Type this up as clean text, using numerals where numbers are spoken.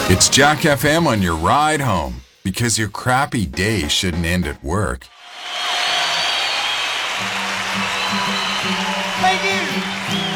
It's Jack FM on your ride home, because your crappy day shouldn't end at work. Thank you.